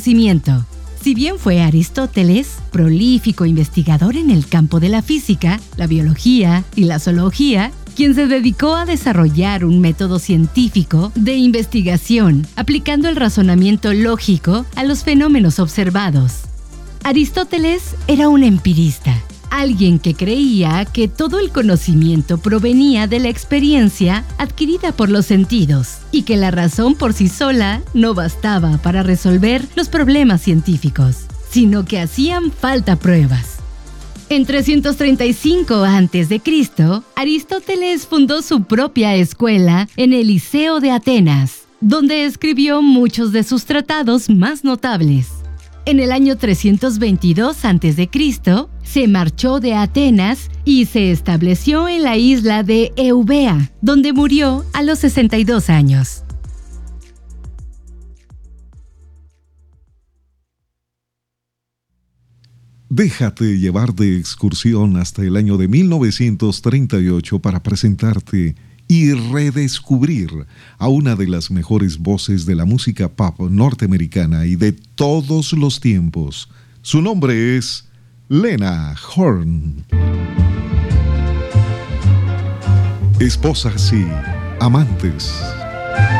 conocimiento. Si bien fue Aristóteles, prolífico investigador en el campo de la física, la biología y la zoología, quien se dedicó a desarrollar un método científico de investigación, aplicando el razonamiento lógico a los fenómenos observados. Aristóteles era un empirista, alguien que creía que todo el conocimiento provenía de la experiencia adquirida por los sentidos y que la razón por sí sola no bastaba para resolver los problemas científicos, sino que hacían falta pruebas. En 335 a.C., Aristóteles fundó su propia escuela en el Liceo de Atenas, donde escribió muchos de sus tratados más notables. En el año 322 a.C., se marchó de Atenas y se estableció en la isla de Eubea, donde murió a los 62 años. Déjate llevar de excursión hasta el año de 1938 para presentarte y redescubrir a una de las mejores voces de la música pop norteamericana y de todos los tiempos. Su nombre es Lena Horne. Esposas y amantes.